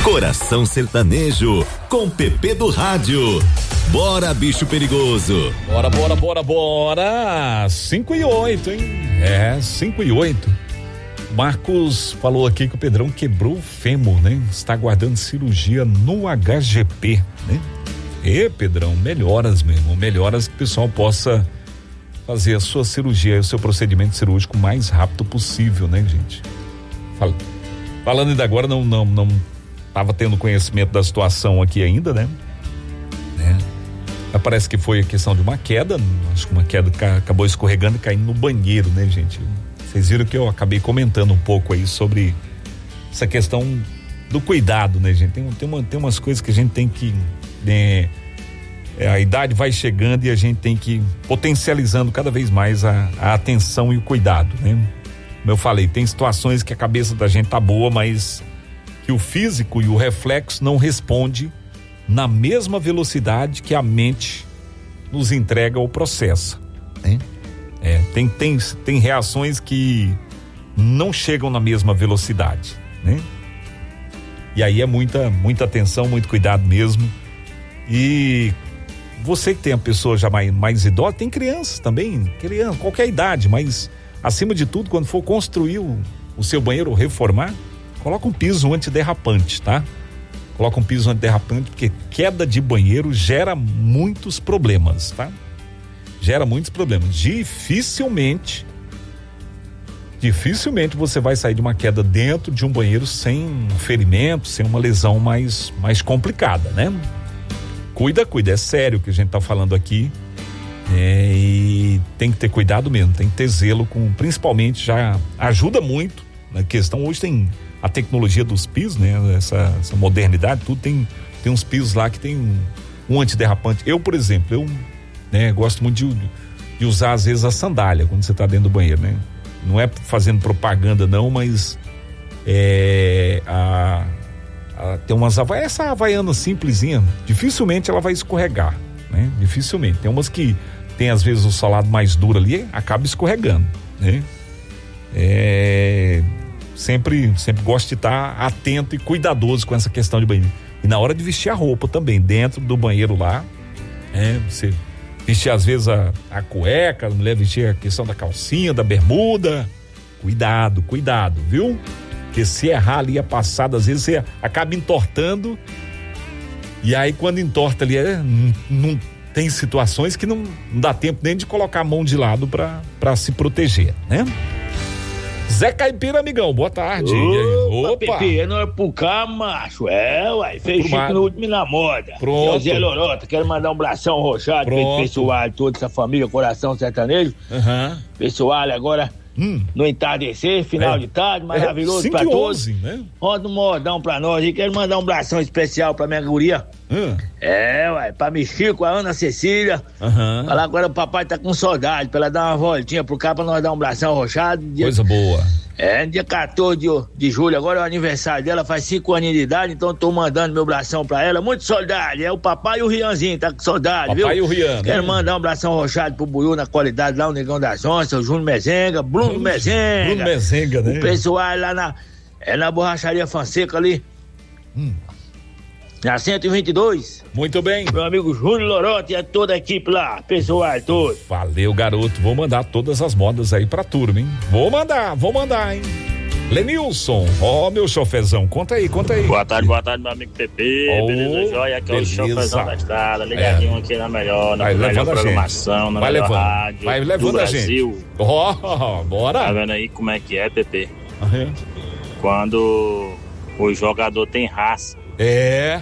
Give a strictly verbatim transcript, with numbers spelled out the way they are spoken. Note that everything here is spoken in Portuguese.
Coração Sertanejo, com Pepe do Rádio. Bora, bicho perigoso. Bora, bora, bora, bora. cinco e oito, hein? É, cinco e oito. Marcos falou aqui que o Pedrão quebrou o fêmur, né? Está aguardando cirurgia no H G P, né? E, Pedrão, melhoras mesmo, melhoras que o pessoal possa fazer a sua cirurgia, o seu procedimento cirúrgico o mais rápido possível, né, gente? Fala, falando ainda agora, não, não, não estava tendo conhecimento da situação aqui ainda, né? né? Parece que foi a questão de uma queda, acho que uma queda acabou escorregando e caindo no banheiro, né, gente? Vocês viram que eu acabei comentando um pouco aí sobre essa questão do cuidado, né, gente? Tem, tem, uma, tem umas coisas que a gente tem que, né, a idade vai chegando e a gente tem que ir potencializando cada vez mais a, a atenção e o cuidado, né? Como eu falei, tem situações que a cabeça da gente tá boa, mas que o físico e o reflexo não responde na mesma velocidade que a mente nos entrega o processo, né? É, tem, tem, tem reações que não chegam na mesma velocidade, né? E aí é muita, muita atenção, muito cuidado mesmo. E você que tem a pessoa já mais, mais idosa, tem crianças também, criança, qualquer idade, mas acima de tudo, quando for construir o, o seu banheiro ou reformar, coloca um piso antiderrapante, tá? Coloca um piso antiderrapante, porque queda de banheiro gera muitos problemas, tá? Gera muitos problemas. Dificilmente, dificilmente você vai sair de uma queda dentro de um banheiro sem um ferimento, sem uma lesão mais, mais complicada, né? Cuida, cuida, é sério o que a gente tá falando aqui. É, e tem que ter cuidado mesmo, tem que ter zelo com, principalmente já ajuda muito na questão, hoje tem a tecnologia dos pisos, né? Essa, essa modernidade, tudo tem, tem uns pisos lá que tem um, um antiderrapante. Eu, por exemplo, eu né, gosto muito de, de usar às vezes a sandália quando você tá dentro do banheiro, né? Não é fazendo propaganda não, mas é, a, a, tem umas havaianas, essa havaiana simplesinha, dificilmente ela vai escorregar, né? Dificilmente, tem umas que tem às vezes o solado mais duro ali, acaba escorregando, né? É, sempre, sempre gosto de estar atento e cuidadoso com essa questão de banheiro. E na hora de vestir a roupa também, dentro do banheiro lá, é, você vestir às vezes a, a cueca, a mulher vestir a questão da calcinha, da bermuda, cuidado, cuidado, viu? Porque se errar ali a passada, às vezes você acaba entortando, e aí quando entorta ali, é, não, não tem situações que não, não dá tempo nem de colocar a mão de lado pra, pra se proteger, né? Zé Caipira, amigão, boa tarde. Opa, Opa. Pepe, é nóis pro cá, macho. É, uai, fez Chico no último na moda. Pronto. É o Zé Lorota, quero mandar um abração roxado pro pessoal, toda essa família, Coração Sertanejo. Uhum. Pessoal, agora hum. no entardecer, final é. de tarde, maravilhoso é, pra todos. Né? Roda um modão pra nós e quero mandar um abração especial pra minha guria. Hum. É, uai, pra Michico, a Ana Cecília. Uhum. Falar agora o papai tá com saudade, pra ela dar uma voltinha pro cá pra nós dar um abração roxado. Dia... Coisa boa. É, dia quatorze de, de julho, agora é o aniversário dela, faz cinco aninhos de idade, então tô mandando meu abração pra ela, muito saudade, é o papai e o Rianzinho, tá com saudade, papai viu? Papai e o Rian. Quero né? mandar um abração roxado pro Buiú na qualidade lá, o Negão das Onças, o Júnior Mezenga, Bruno Bruno Mezenga. Bruno Mezenga, né? O pessoal lá na, é na borracharia Fonseca ali. Hum. Na cento e vinte e dois. Muito bem. Meu amigo Júnior Lorote e a toda a equipe lá, pessoal todo. Valeu, garoto. Vou mandar todas as modas aí pra turma, hein? Vou mandar, vou mandar, hein? Lenilson, ó, oh, meu chofezão, conta aí, conta aí. Boa tarde, boa tarde, meu amigo Pepe. Oh, beleza, joia? Aqui é o chofezão da estrada, ligadinho é. aqui na melhor, na vai melhor programação, na vai melhor levando. rádio vai levando do a Brasil. Gente. Ó, oh, bora. Tá vendo aí como é que é, Pepe? Uhum. Quando o jogador tem raça. É.